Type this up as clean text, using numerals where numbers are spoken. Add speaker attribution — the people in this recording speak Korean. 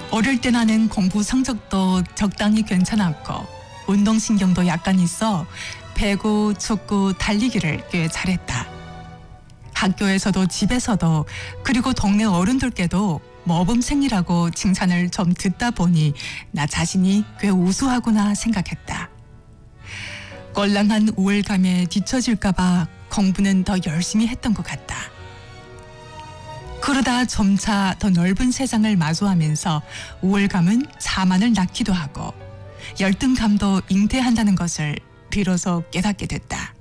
Speaker 1: 어릴 때 나는 공부 성적도 적당히 괜찮았고 운동신경도 약간 있어 배구, 축구, 달리기를 꽤 잘했다. 학교에서도 집에서도 그리고 동네 어른들께도 모범생이라고 칭찬을 좀 듣다 보니 나 자신이 꽤 우수하구나 생각했다. 꼴랑한 우울감에 뒤처질까 봐 공부는 더 열심히 했던 것 같다. 그러다 점차 더 넓은 세상을 마주하면서 우울감은 자만을 낳기도 하고 열등감도 잉태한다는 것을 비로소 깨닫게 됐다.